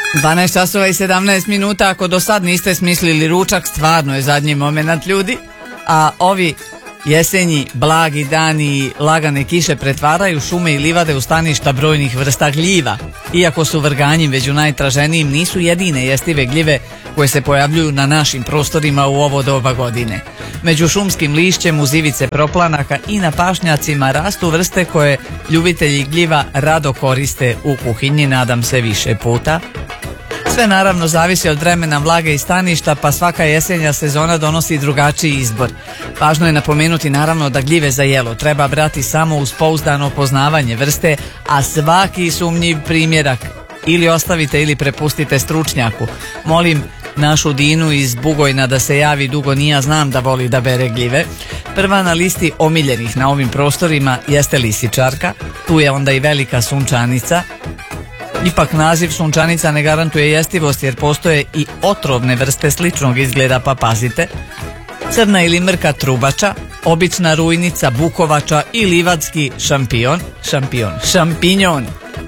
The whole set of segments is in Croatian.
12 časova i 17 minuta, ako do sad niste smislili ručak, stvarno je zadnji moment, ljudi, a ovi jesenji, blagi dani i lagane kiše pretvaraju šume i livade u staništa brojnih vrsta gljiva. Iako su vrganji među najtraženijim, nisu jedine jestive gljive koje se pojavljuju na našim prostorima u ovo doba godine. Među šumskim lišćem, uz ivice proplanaka i na pašnjacima rastu vrste koje ljubitelji gljiva rado koriste u kuhinji, nadam se više puta. Sve naravno zavisi od vremena, vlage i staništa, pa svaka jesenja sezona donosi drugačiji izbor. Važno je napomenuti naravno da gljive za jelo treba brati samo uz pouzdano poznavanje vrste, a svaki sumnjiv primjerak ili ostavite ili prepustite stručnjaku. Molim našu Dinu iz Bugojna da se javi, dugo ni ja znam da voli da bere gljive. Prva na listi omiljenih na ovim prostorima jeste lisičarka, tu je onda i velika sunčanica. Ipak naziv sunčanica ne garantuje jestivost jer postoje i otrovne vrste sličnog izgleda, pa pazite. Crna ili mrka trubača, obična rujnica, bukovača i livadski šampinjon.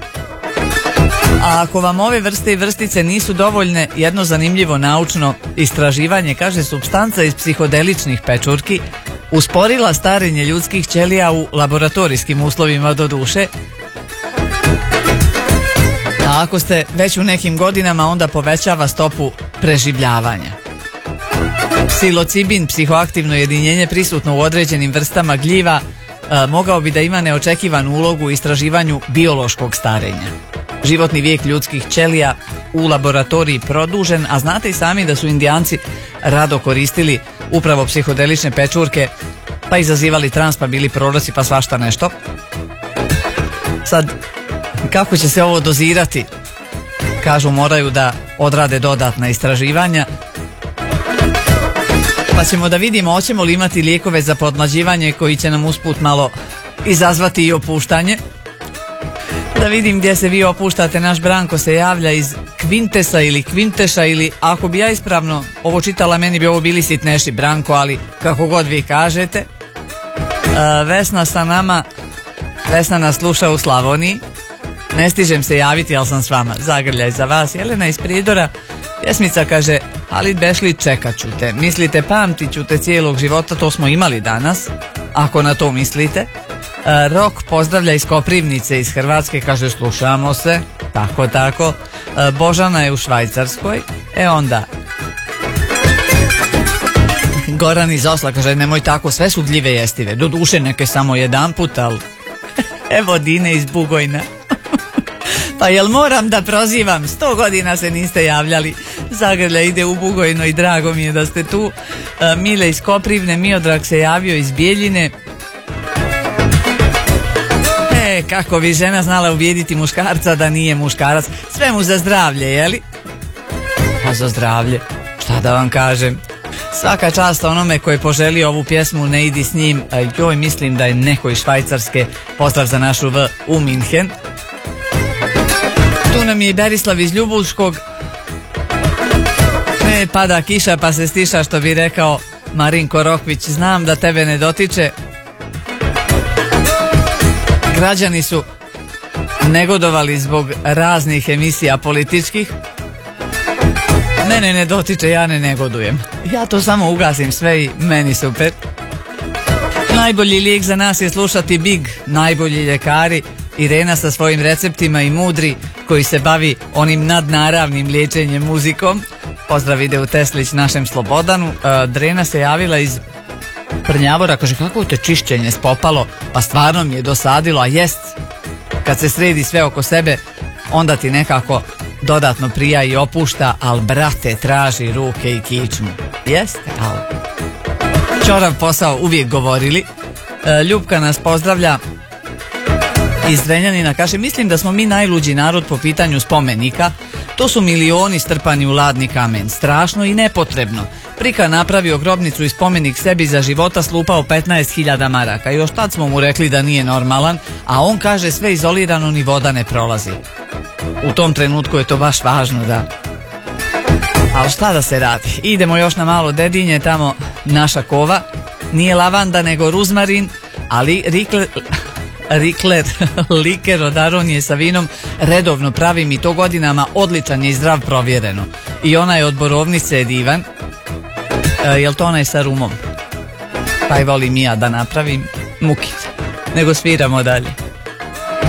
A ako vam ove vrste i vrstice nisu dovoljne, jedno zanimljivo naučno istraživanje kaže supstanca iz psihodeličnih pečurki usporila starenje ljudskih ćelija u laboratorijskim uslovima, do duše. A ako ste već u nekim godinama, onda povećava stopu preživljavanja. Psilocibin, psihoaktivno jedinjenje prisutno u određenim vrstama gljiva, mogao bi da ima neočekivanu ulogu u istraživanju biološkog starenja. Životni vijek ljudskih ćelija u laboratoriji produžen, a znate i sami da su Indijanci rado koristili upravo psihodelične pečurke, pa izazivali trans, pa bili proroci, pa svašta nešto. Sad, kako će se ovo dozirati? Kažu moraju da odrade dodatna istraživanja, pa ćemo da vidimo hoćemo li imati lijekove za podmlađivanje koji će nam usput malo izazvati i opuštanje. Da vidim gdje se vi opuštate. Naš Branko se javlja iz Kvintesa ili Kvinteša, ili ako bi ja ispravno ovo čitala, meni bi ovo bili sitneši, Branko, ali kako god vi kažete. Vesna sa nama, Vesna nas sluša u Slavoniji. Ne stižem se javiti, ali sam s vama. Zagrljaj za vas. Jelena iz Pridora, pjesmica kaže: ali Bešli, čekat ću te. Mislite, pamtit ću te cijelog života, to smo imali danas, ako na to mislite. Rok pozdravlja iz Koprivnice iz Hrvatske, kaže slušamo se. Tako. Božana je u Švajcarskoj. Onda Goran iz Osla kaže: nemoj tako, sve su gljive jestive. Do duše neke samo jedan put, ali evo Dine iz Bugojna. Pa jel moram da prozivam? 100 godina se niste javljali. Zagrlja ide u Bugojno i drago mi je da ste tu. Mile iz Koprivne, Miodrag se javio iz Bijeljine. Kako bi žena znala ubijediti muškarca da nije muškarac. Sve mu za zdravlje, jeli? Pa za zdravlje, šta da vam kažem. Svaka čast onome koji poželi ovu pjesmu Ne idi s njim. Joj, mislim da je neko iz Švajcarske. Pozdrav za našu V u Minhen. Tu nam je i Berislav iz Ljubulškog. Pada kiša pa se stiša, što bi rekao Marinko Rokvić. Znam da tebe ne dotiče. Građani su negodovali zbog raznih emisija političkih. Mene ne dotiče, ja ne negodujem. Ja to samo ugasim sve i meni super. Najbolji lijek za nas je slušati Big, najbolji ljekari. Irena sa svojim receptima i Mudri koji se bavi onim nadnaravnim liječenjem muzikom. Pozdrav ide u Teslić našem Slobodanu. Drena se javila iz Prnjavora, kaže kako te čišćenje spopalo, pa stvarno mi je dosadilo, a jest, kad se sredi sve oko sebe, onda ti nekako dodatno prija i opušta, ali brate, traži ruke i kičmu. Jeste, ali čorav posao uvijek govorili. Ljubka nas pozdravlja iz Zrenjanina, kaže mislim da smo mi najluđi narod po pitanju spomenika. To su milioni strpani u ladni kamen, strašno i nepotrebno. Prika napravio grobnicu i spomenik sebi, za života slupao 15.000 maraka. Još tad smo mu rekli da nije normalan, a on kaže sve izolirano, ni voda ne prolazi. U tom trenutku je to baš važno, da. Ali šta da se radi? Idemo još na malo Dedinje, tamo naša kova. Nije lavanda nego ruzmarin, ali Rikler, liker od aronije sa vinom, redovno pravim i to godinama, odličan je i zdrav, provjereno. I onaj od borovnice je divan. Jel to onaj sa rumom? Taj volim i ja da napravim, mukice. Nego sviramo dalje.